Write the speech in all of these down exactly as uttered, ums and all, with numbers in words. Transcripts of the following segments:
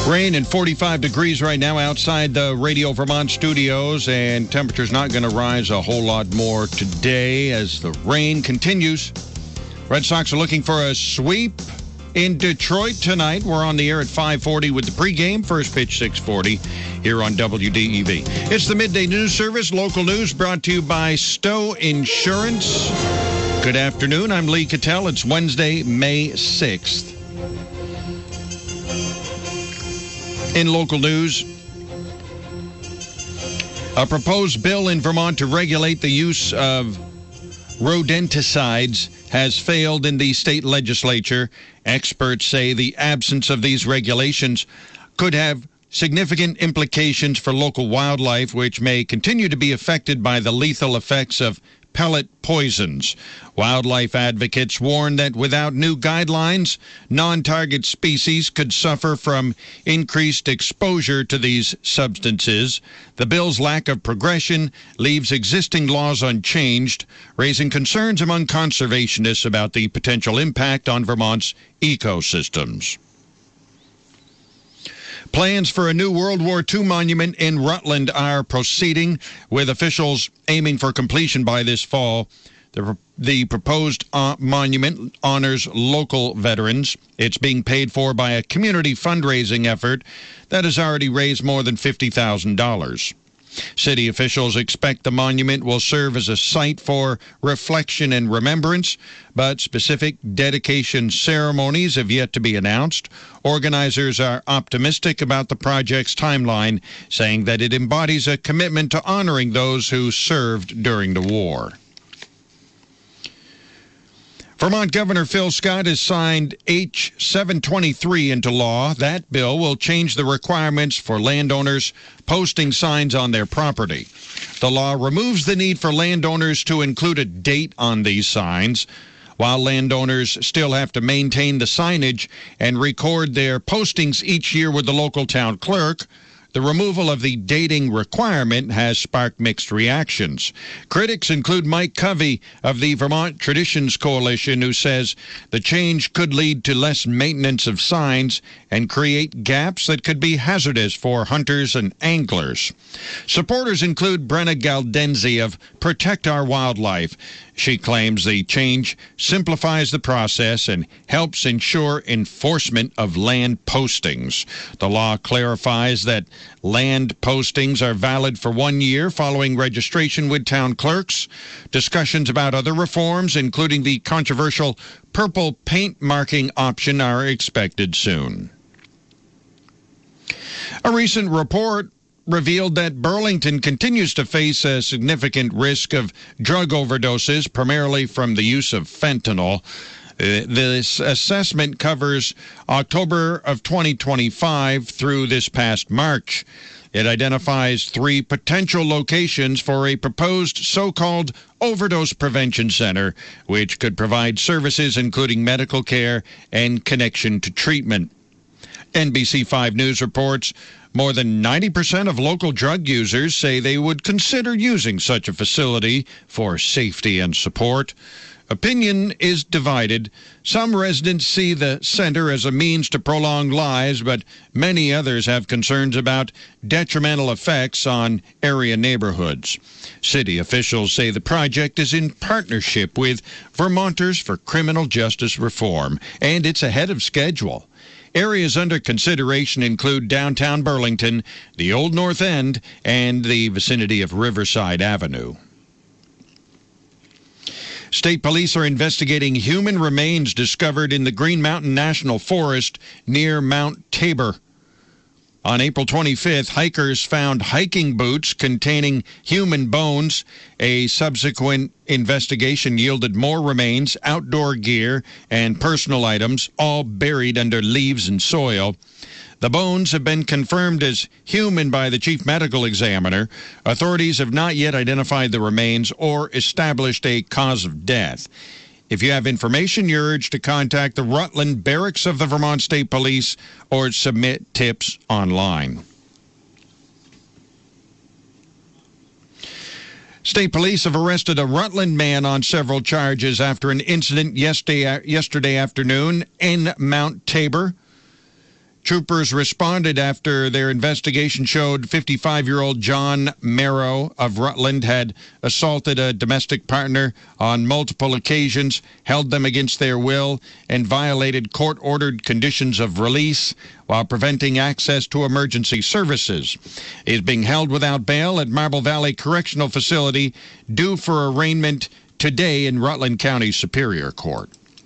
Rain and forty-five degrees right now outside the Radio Vermont studios, and temperature's not going to rise a whole lot more today as the rain continues. Red Sox are looking for a sweep in Detroit tonight. We're on the air at five forty with the pregame. First pitch six forty here on W D E V. It's the Midday News Service. Local news brought to you by Stowe Insurance. Good afternoon. I'm Lee Cattell. It's Wednesday, May sixth. In local news, a proposed bill in Vermont to regulate the use of rodenticides has failed in the state legislature. Experts say the absence of these regulations could have significant implications for local wildlife, which may continue to be affected by the lethal effects of pellet poisons. Wildlife advocates warn that without new guidelines, non-target species could suffer from increased exposure to these substances. The bill's lack of progression leaves existing laws unchanged, raising concerns among conservationists about the potential impact on Vermont's ecosystems. Plans for a new World War Two monument in Rutland are proceeding, with officials aiming for completion by this fall. The, the proposed uh, monument honors local veterans. It's being paid for by a community fundraising effort that has already raised more than fifty thousand dollars. City officials expect the monument will serve as a site for reflection and remembrance, but specific dedication ceremonies have yet to be announced. Organizers are optimistic about the project's timeline, saying that it embodies a commitment to honoring those who served during the war. Vermont Governor Phil Scott has signed H seven twenty-three into law. That bill will change the requirements for landowners posting signs on their property. The law removes the need for landowners to include a date on these signs. While landowners still have to maintain the signage and record their postings each year with the local town clerk, the removal of the dating requirement has sparked mixed reactions. Critics include Mike Covey of the Vermont Traditions Coalition, who says the change could lead to less maintenance of signs and create gaps that could be hazardous for hunters and anglers. Supporters include Brenna Galdenzi of Protect Our Wildlife. She claims the change simplifies the process and helps ensure enforcement of land postings. The law clarifies that land postings are valid for one year following registration with town clerks. Discussions about other reforms, including the controversial purple paint marking option, are expected soon. A recent report revealed that Burlington continues to face a significant risk of drug overdoses, primarily from the use of fentanyl. Uh, this assessment covers October of twenty twenty-five through this past March. It identifies three potential locations for a proposed so-called overdose prevention center, which could provide services including medical care and connection to treatment. N B C five News reports more than ninety percent of local drug users say they would consider using such a facility for safety and support. Opinion is divided. Some residents see the center as a means to prolong lives, but many others have concerns about detrimental effects on area neighborhoods. City officials say the project is in partnership with Vermonters for Criminal Justice Reform, and it's ahead of schedule. Areas under consideration include downtown Burlington, the Old North End, and the vicinity of Riverside Avenue. State police are investigating human remains discovered in the Green Mountain National Forest near Mount Tabor. On April twenty-fifth, hikers found hiking boots containing human bones. A subsequent investigation yielded more remains, outdoor gear, and personal items, all buried under leaves and soil. The bones have been confirmed as human by the chief medical examiner. Authorities have not yet identified the remains or established a cause of death. If you have information, you're urged to contact the Rutland Barracks of the Vermont State Police or submit tips online. State police have arrested a Rutland man on several charges after an incident yesterday, yesterday afternoon in Mount Tabor. Troopers responded after their investigation showed fifty-five-year-old John Merrow of Rutland had assaulted a domestic partner on multiple occasions, held them against their will, and violated court-ordered conditions of release while preventing access to emergency services. He is being held without bail at Marble Valley Correctional Facility, due for arraignment today in Rutland County Superior Court.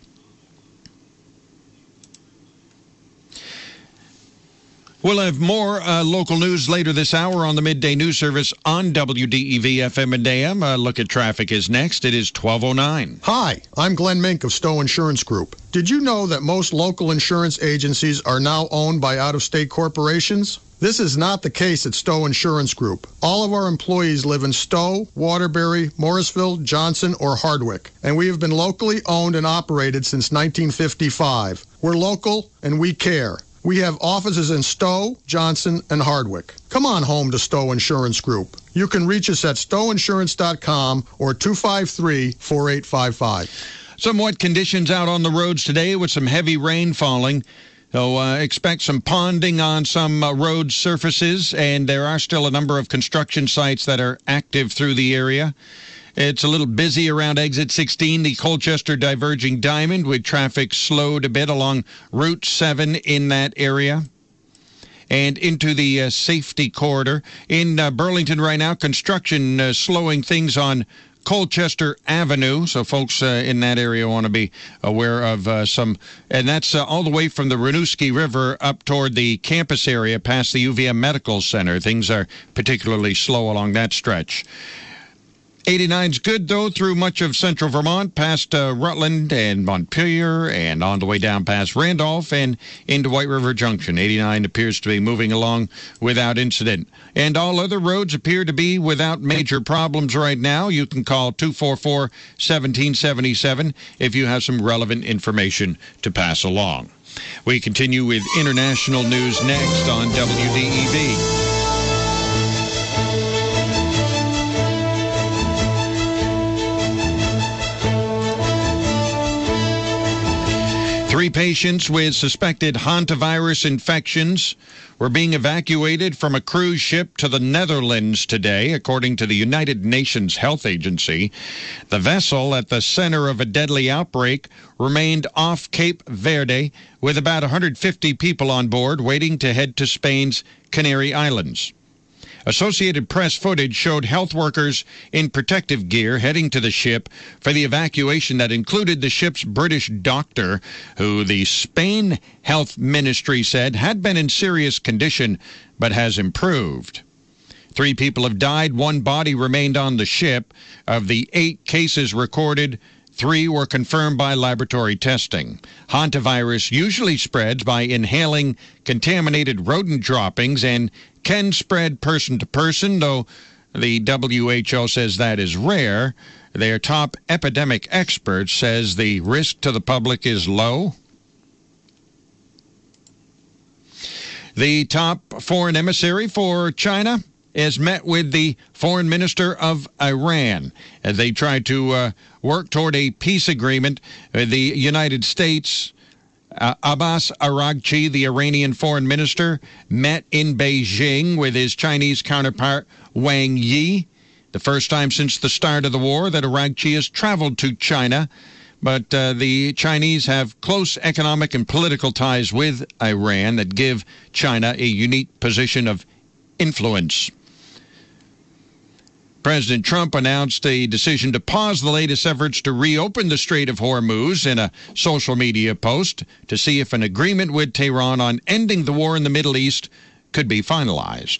We'll have more uh, local news later this hour on the Midday News Service on W D E V F M and A M. A look at traffic is next. It is twelve oh nine. Hi, I'm Glenn Mink of Stowe Insurance Group. Did you know that most local insurance agencies are now owned by out-of-state corporations? This is not the case at Stowe Insurance Group. All of our employees live in Stowe, Waterbury, Morrisville, Johnson, or Hardwick, and we have been locally owned and operated since nineteen fifty-five. We're local and we care. We have offices in Stowe, Johnson, and Hardwick. Come on home to Stowe Insurance Group. You can reach us at stowe insurance dot com or two five three, four eight five five. Some wet conditions out on the roads today with some heavy rain falling. So uh, expect some ponding on some uh, road surfaces, and there are still a number of construction sites that are active through the area. It's a little busy around Exit sixteen, the Colchester Diverging Diamond, with traffic slowed a bit along Route seven in that area. And into the uh, safety corridor. In uh, Burlington right now, construction uh, slowing things on Colchester Avenue, so folks uh, in that area want to be aware of uh, some, and that's uh, all the way from the Winooski River up toward the campus area past the U V M Medical Center. Things are particularly slow along that stretch. eighty-nine's good, though, through much of central Vermont, past uh, Rutland and Montpelier, and on the way down past Randolph and into White River Junction. eighty-nine appears to be moving along without incident. And all other roads appear to be without major problems right now. You can call two four four, one seven seven seven if you have some relevant information to pass along. We continue with international news next on W D E V. Three patients with suspected hantavirus infections were being evacuated from a cruise ship to the Netherlands today, according to the United Nations Health Agency. The vessel, at the center of a deadly outbreak, remained off Cape Verde with about one hundred fifty people on board waiting to head to Spain's Canary Islands. Associated Press footage showed health workers in protective gear heading to the ship for the evacuation that included the ship's British doctor, who the Spain Health Ministry said had been in serious condition but has improved. Three people have died. One body remained on the ship. Of the eight cases recorded, three were confirmed by laboratory testing. Hantavirus usually spreads by inhaling contaminated rodent droppings and can spread person to person, though the W H O says that is rare. Their top epidemic expert says the risk to the public is low. The top foreign emissary for China has met with the foreign minister of Iran as they try to uh, work toward a peace agreement. Uh, the United States, uh, Abbas Araghchi, the Iranian foreign minister, met in Beijing with his Chinese counterpart Wang Yi. The first time since the start of the war that Araghchi has traveled to China. But uh, the Chinese have close economic and political ties with Iran that give China a unique position of influence. President Trump announced a decision to pause the latest efforts to reopen the Strait of Hormuz in a social media post to see if an agreement with Tehran on ending the war in the Middle East could be finalized.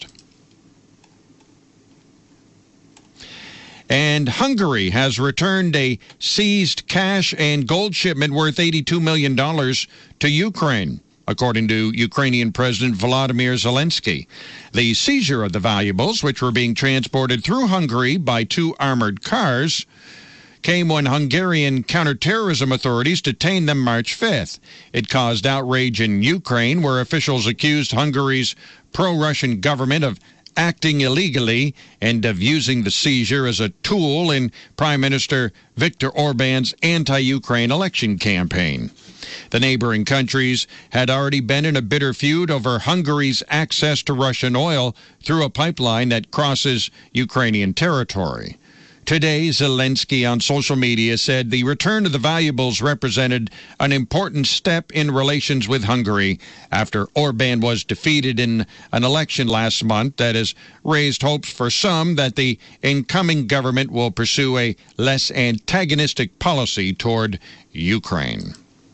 And Hungary has returned a seized cash and gold shipment worth eighty-two million dollars to Ukraine, according to Ukrainian President Volodymyr Zelensky. The seizure of the valuables, which were being transported through Hungary by two armored cars, came when Hungarian counterterrorism authorities detained them March fifth. It caused outrage in Ukraine, where officials accused Hungary's pro-Russian government of acting illegally and of using the seizure as a tool in Prime Minister Viktor Orban's anti-Ukraine election campaign. The neighboring countries had already been in a bitter feud over Hungary's access to Russian oil through a pipeline that crosses Ukrainian territory. Today, Zelensky on social media said the return of the valuables represented an important step in relations with Hungary after Orban was defeated in an election last month that has raised hopes for some that the incoming government will pursue a less antagonistic policy toward Ukraine.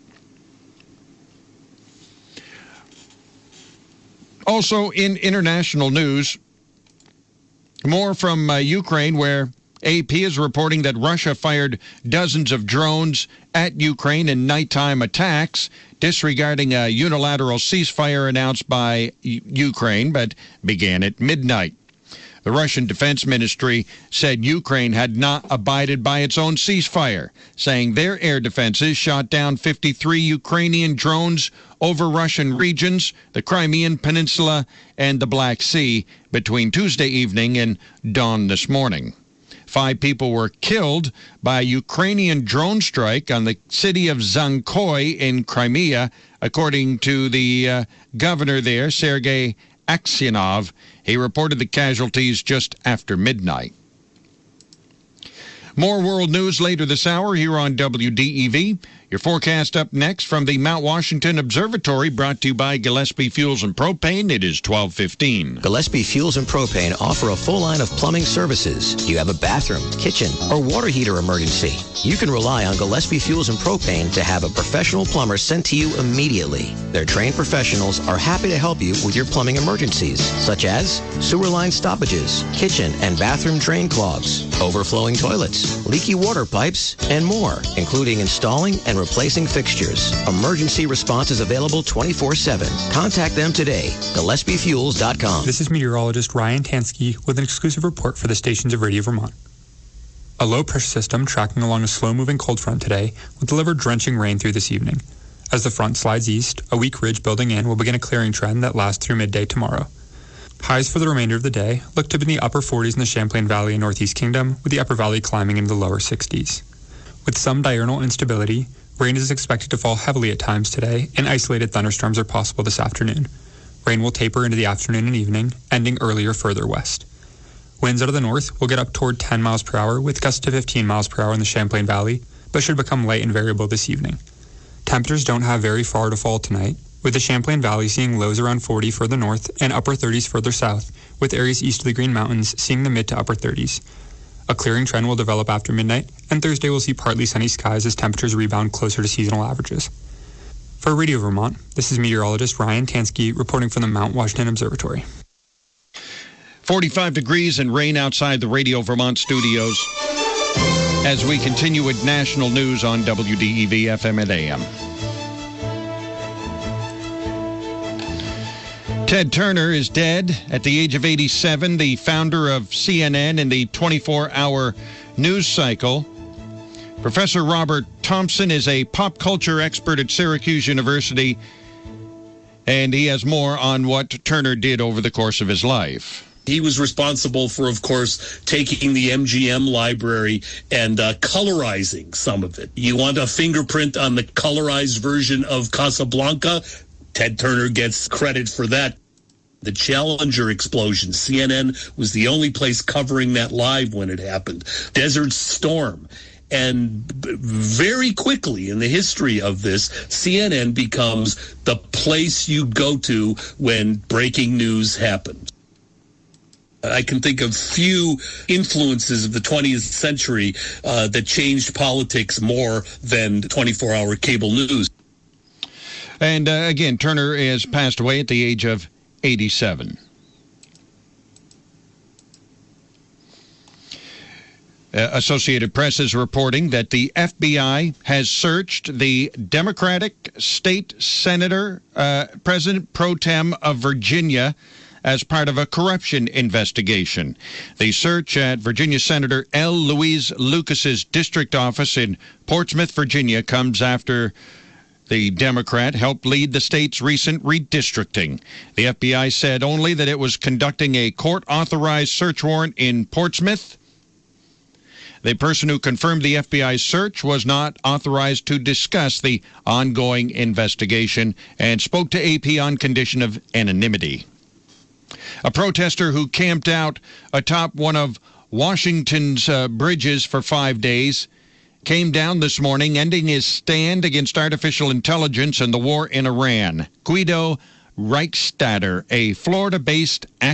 Also in international news, more from uh, Ukraine, where A P is reporting that Russia fired dozens of drones at Ukraine in nighttime attacks, disregarding a unilateral ceasefire announced by U- Ukraine, but began at midnight. The Russian Defense Ministry said Ukraine had not abided by its own ceasefire, saying their air defenses shot down fifty-three Ukrainian drones over Russian regions, the Crimean Peninsula, and the Black Sea between Tuesday evening and dawn this morning. Five people were killed by a Ukrainian drone strike on the city of Zankoy in Crimea, according to the uh, governor there, Sergei Aksyonov. He reported the casualties just after midnight. More world news later this hour here on W D E V. Your forecast up next from the Mount Washington Observatory, brought to you by Gillespie Fuels and Propane. It is twelve fifteen. Gillespie Fuels and Propane offer a full line of plumbing services. Do you have a bathroom, kitchen, or water heater emergency? You can rely on Gillespie Fuels and Propane to have a professional plumber sent to you immediately. Their trained professionals are happy to help you with your plumbing emergencies, such as sewer line stoppages, kitchen and bathroom drain clogs, overflowing toilets, leaky water pipes, and more, including installing and replacing fixtures. Emergency response is available twenty-four seven. Contact them today. Gillespie Fuels dot com. This is meteorologist Ryan Tansky with an exclusive report for the stations of Radio Vermont. A low-pressure system tracking along a slow-moving cold front today will deliver drenching rain through this evening. As the front slides east, a weak ridge building in will begin a clearing trend that lasts through midday tomorrow. Highs for the remainder of the day look to be in the upper forties in the Champlain Valley and Northeast Kingdom, with the upper valley climbing into the lower sixties. With some diurnal instability, rain is expected to fall heavily at times today, and isolated thunderstorms are possible this afternoon. Rain will taper into the afternoon and evening, ending earlier further west. Winds out of the north will get up toward ten miles per hour, with gusts to fifteen miles per hour in the Champlain Valley, but should become light and variable this evening. Temperatures don't have very far to fall tonight, with the Champlain Valley seeing lows around forty further north and upper thirties further south, with areas east of the Green Mountains seeing the mid to upper thirties. A clearing trend will develop after midnight, and Thursday will see partly sunny skies as temperatures rebound closer to seasonal averages. For Radio Vermont, this is meteorologist Ryan Tansky reporting from the Mount Washington Observatory. forty-five degrees and rain outside the Radio Vermont studios as we continue with national news on W D E V F M and A M. Ted Turner is dead at the age of eighty-seven, the founder of C N N and the twenty-four hour news cycle. Professor Robert Thompson is a pop culture expert at Syracuse University, and he has more on what Turner did over the course of his life. He was responsible for, of course, taking the M G M library and uh, colorizing some of it. You want a fingerprint on the colorized version of Casablanca? Ted Turner gets credit for that. The Challenger explosion, C N N was the only place covering that live when it happened. Desert Storm. And very quickly in the history of this, C N N becomes the place you go to when breaking news happens. I can think of few influences of the twentieth century uh, that changed politics more than twenty-four hour cable news. And uh, again, Turner has passed away at the age of eighty-seven. Uh, Associated Press is reporting that the F B I has searched the Democratic state senator, uh, President Pro Tem of Virginia, as part of a corruption investigation. The search at Virginia Senator L. Louise Lucas's district office in Portsmouth, Virginia, comes after The Democrat helped lead the state's recent redistricting. The F B I said only that it was conducting a court-authorized search warrant in Portsmouth. The person who confirmed the F B I's search was not authorized to discuss the ongoing investigation and spoke to A P on condition of anonymity. A protester who camped out atop one of Washington's uh, bridges for five days came down this morning, ending his stand against artificial intelligence and the war in Iran. Guido Reichstatter, a Florida-based